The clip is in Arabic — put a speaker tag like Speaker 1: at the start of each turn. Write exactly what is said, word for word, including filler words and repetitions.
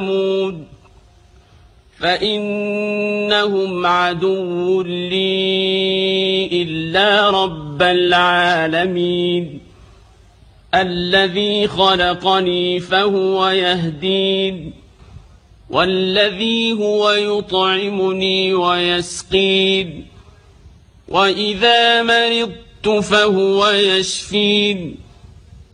Speaker 1: وثمود فإنهم عدو لي إلا رب العالمين الذي خلقني فهو يهدين والذي هو يطعمني ويسقين وإذا مرضت فهو يشفين